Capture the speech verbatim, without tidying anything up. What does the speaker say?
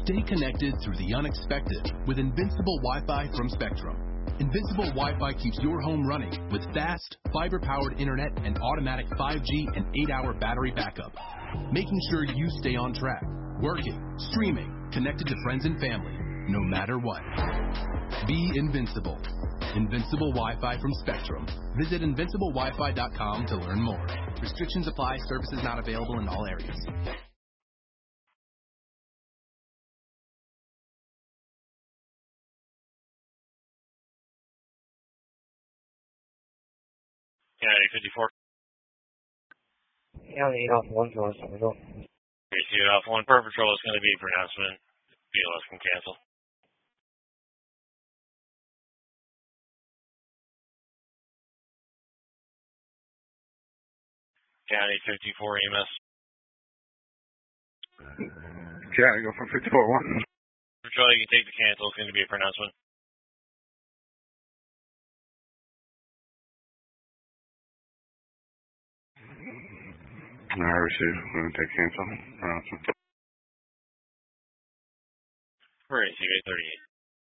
Stay connected through the unexpected with Invincible Wi-Fi from Spectrum. Invincible Wi-Fi keeps your home running with fast, fiber-powered internet and automatic five G and eight hour battery backup, making sure you stay on track, working, streaming, connected to friends and family, no matter what. Be invincible. Invincible Wi-Fi from Spectrum. Visit invincible wi fi dot com to learn more. Restrictions apply. Services not available in all areas. County fifty-four. County eight off one for us. We go. eight off one per patrol is going to be pronouncement. B L S can cancel. County fifty-four E M S. County, go from fifty-four one. Patrol, you can take the cancel. It's going to be a pronouncement. I received. We're going to take cancel. Pronouncement. We're going to see eight thirty-eight.